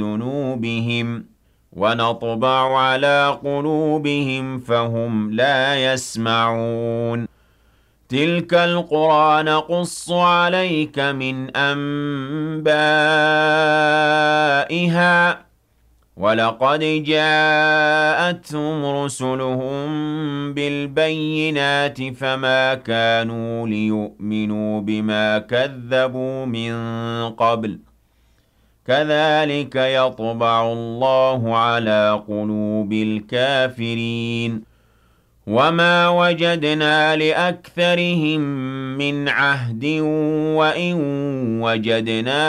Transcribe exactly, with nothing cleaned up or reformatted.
ذُنُوبِهِمْ وَنَطْبَعُ عَلَىٰ قُلُوبِهِمْ فَهُمْ لَا يَسْمَعُونَ تِلْكَ الْقُرَىٰ نَقُصُّ عَلَيْكَ مِنْ أَنبَائِهَا ۚ وَلَقَدْ جَاءَتْهُمْ رُسُلُهُم بِالْبَيِّنَاتِ فَمَا كَانُوا لِيُؤْمِنُوا بِمَا كَذَّبُوا مِن قَبْلُ ۚ كَذَٰلِكَ يَطْبَعُ اللَّهُ عَلَىٰ قُلُوبِ الْكَافِرِينَ وَمَا وَجَدْنَا لِأَكْثَرِهِم مِّنْ عَهْدٍ وَإِن وَجَدْنَا